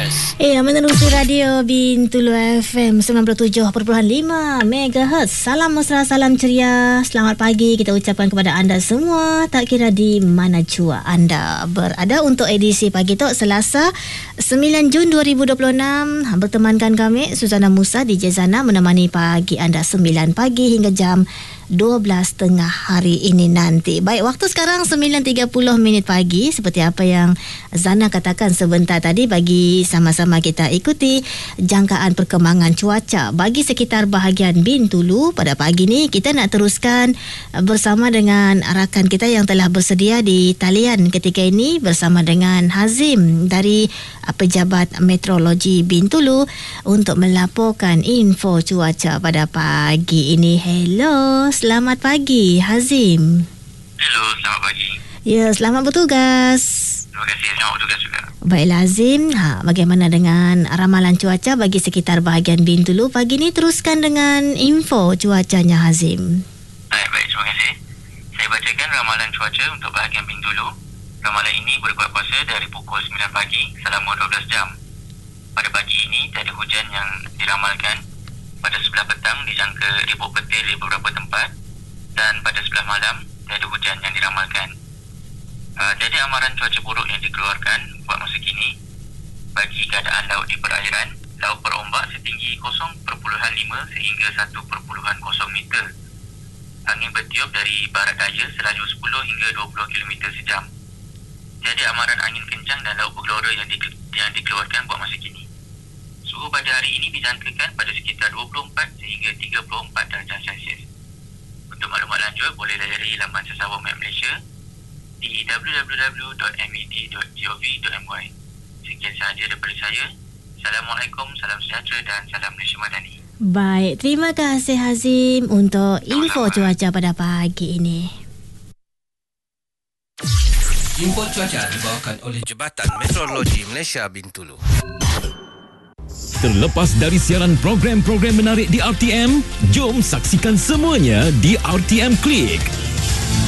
Menerusi Radio Bintulu FM 97.5 MHz. Salam mesra, salam ceria. Selamat pagi kita ucapkan kepada anda semua, tak kira di mana jua anda berada, untuk edisi pagi tok Selasa 9 Jun 2026. Bertemankan kami Suzana Musa di Jezana, menemani pagi anda 9 pagi hingga jam 12 tengah hari ini nanti. Baik, waktu sekarang 9.30 pagi. Seperti apa yang Zana katakan sebentar tadi, bagi sama-sama kita ikuti jangkaan perkembangan cuaca bagi sekitar bahagian Bintulu. Pada pagi ni kita nak teruskan bersama dengan rakan kita yang telah bersedia di talian ketika ini, bersama dengan Hazim dari Pejabat Meteorologi Bintulu untuk melaporkan info cuaca pada pagi ini. Hello, selamat pagi Hazim. Hello, selamat pagi. Ya, selamat bertugas. Terima kasih, selamat bertugas juga. Baiklah Hazim, bagaimana dengan ramalan cuaca bagi sekitar bahagian Bintulu pagi ini? Teruskan dengan info cuacanya Hazim. Baik, terima kasih. Saya bacakan ramalan cuaca untuk bahagian Bintulu. Ramalan ini berkuat kuasa dari pukul 9 pagi selama 12 jam. Pada pagi ini tak ada hujan yang diramalkan. Pada sebelah petang dijangka ribut petir di beberapa tempat, dan pada sebelah malam tak ada hujan yang diramalkan. Tiada amaran cuaca buruk yang dikeluarkan buat masa kini. Bagi keadaan laut di perairan, laut berombak setinggi 0.5 sehingga 1.0 meter. Angin bertiup dari barat daya selaju 10 hingga 20 km sejam. Tiada amaran angin kencang dan laut bergelora yang dikeluarkan buat masa kini. Suhu pada hari ini dijangkakan pada sekitar 24 sehingga 34 darjah Celsius. Untuk maklumat lanjut, boleh layari laman Sesawang Met Malaysia di www.med.gov.my. Sekian sahaja daripada saya. Assalamualaikum, salam sejahtera dan salam Malaysia Madani. Baik, terima kasih Hazim untuk info cuaca pada pagi ini. Info cuaca dibawakan oleh Jabatan Meteorologi Malaysia Bintulu. Terlepas dari siaran program-program menarik di RTM, jom saksikan semuanya di RTM Klik.